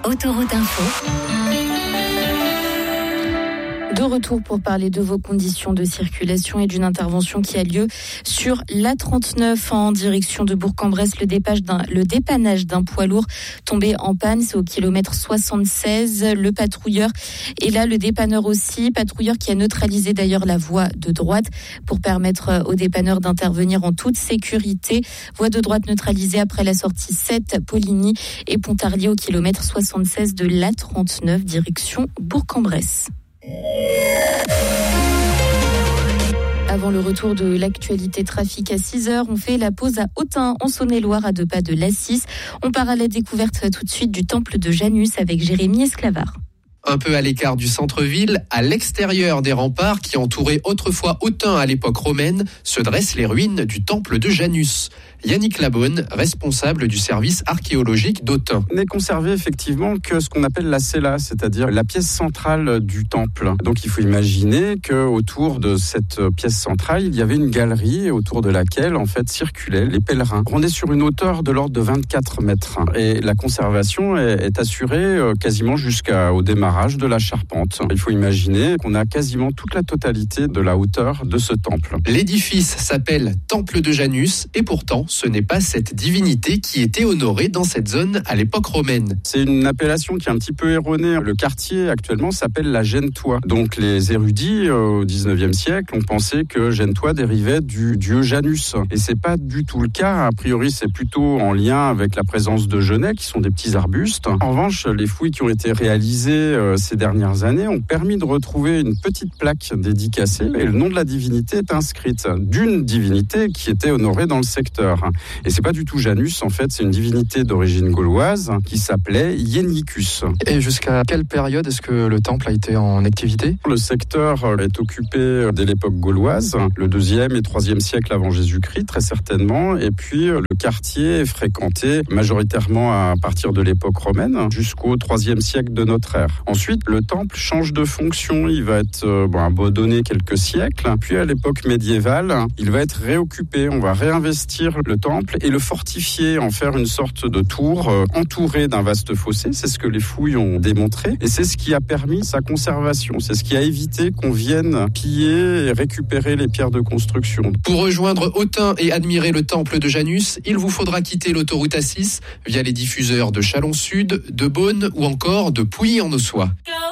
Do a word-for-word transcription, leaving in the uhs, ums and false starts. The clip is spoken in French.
Autoroute Info. De retour pour parler de vos conditions de circulation et d'une intervention qui a lieu sur l'A trente-neuf en direction de Bourg-en-Bresse. Le dépannage d'un, le dépannage d'un poids lourd tombé en panne, c'est au kilomètre soixante-seize. Le patrouilleur est là, le dépanneur aussi. Patrouilleur qui a neutralisé d'ailleurs la voie de droite pour permettre au dépanneur d'intervenir en toute sécurité. Voie de droite neutralisée après la sortie sept, Poligny et Pontarlier au kilomètre soixante-seize de l'A trente-neuf, direction Bourg-en-Bresse. Avant le retour de l'actualité trafic à six heures, on fait la pause à Autun, en Saône-et-Loire, à deux pas de l'Assis. On part à la découverte tout de suite du temple de Janus avec Jérémy Esclavard. Un peu à l'écart du centre-ville, à l'extérieur des remparts qui entouraient autrefois Autun à l'époque romaine, se dressent les ruines du temple de Janus. Yannick Labonne, responsable du service archéologique d'Autun. N'est conservé effectivement que ce qu'on appelle la cella, c'est-à-dire la pièce centrale du temple. Donc il faut imaginer qu'autour de cette pièce centrale, il y avait une galerie autour de laquelle en fait circulaient les pèlerins. On est sur une hauteur de l'ordre de vingt-quatre mètres et la conservation est, est assurée quasiment jusqu'au démarrage de la charpente. Il faut imaginer qu'on a quasiment toute la totalité de la hauteur de ce temple. L'édifice s'appelle Temple de Janus et pourtant ce n'est pas cette divinité qui était honorée dans cette zone à l'époque romaine. C'est une appellation qui est un petit peu erronée. Le quartier actuellement s'appelle la Gentois. Donc les érudits au dix-neuvième siècle ont pensé que Gentois dérivait du dieu Janus. Et c'est pas du tout le cas. A priori, c'est plutôt en lien avec la présence de genêts qui sont des petits arbustes. En revanche, les fouilles qui ont été réalisées ces dernières années ont permis de retrouver une petite plaque dédicacée et le nom de la divinité est inscrite d'une divinité qui était honorée dans le secteur. Et c'est pas du tout Janus, en fait, c'est une divinité d'origine gauloise qui s'appelait Iennicus. Et jusqu'à quelle période est-ce que le temple a été en activité ? Le secteur est occupé dès l'époque gauloise, le deuxième et troisième siècle avant Jésus-Christ, très certainement. Et puis le quartier est fréquenté majoritairement à partir de l'époque romaine jusqu'au troisième siècle de notre ère. Ensuite, le temple change de fonction. Il va être bon, abandonné quelques siècles. Puis à l'époque médiévale, il va être réoccupé. On va réinvestir le temple et le fortifier, en faire une sorte de tour euh, entouré d'un vaste fossé. C'est ce que les fouilles ont démontré et c'est ce qui a permis sa conservation. C'est ce qui a évité qu'on vienne piller et récupérer les pierres de construction. Pour rejoindre Autun et admirer le temple de Janus, il vous faudra quitter l'autoroute A six via les diffuseurs de Chalon-Sud, de Beaune ou encore de Pouilly-en-Ossois.